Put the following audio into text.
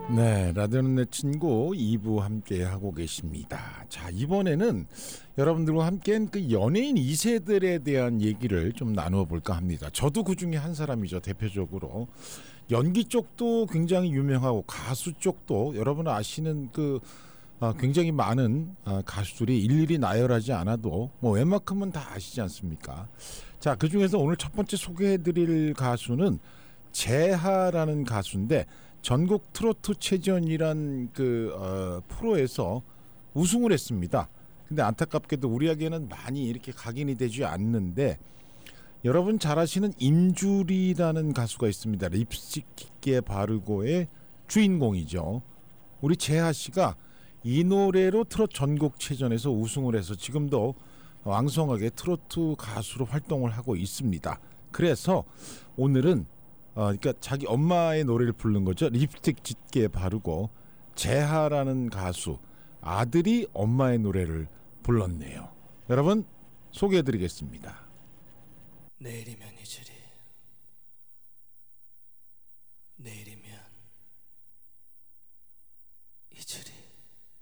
네, 라디오는 내 친구 2부 함께 하고 계십니다. 자, 이번에는 여러분들과 함께한 그 연예인 2세들에 대한 얘기를 좀 나누어 볼까 합니다. 저도 그 중에 한 사람이죠. 대표적으로 연기 쪽도 굉장히 유명하고 가수 쪽도 여러분 아시는 그 굉장히 많은 가수들이 일일이 나열하지 않아도 뭐 웬만큼은 다 아시지 않습니까? 자, 그 중에서 오늘 첫 번째 소개해드릴 가수는 재하라는 가수인데 전국 트로트 체전이란 프로에서 우승을 했습니다. 근데 안타깝게도 우리에게는 많이 이렇게 각인이 되지 않는데 여러분 잘 아시는 임주리라는 가수가 있습니다. 립스틱 깊게 바르고의 주인공이죠. 우리 재하 씨가 이 노래로 트로트 전국체전에서 우승을 해서 지금도 왕성하게 트로트 가수로 활동을 하고 있습니다. 그래서 오늘은 그러니까 자기 엄마의 노래를 부른 거죠. 립스틱 짙게 바르고 재하라는 가수 아들이 엄마의 노래를 불렀네요. 여러분 소개해드리겠습니다. 내일이면 잊으리. 내일이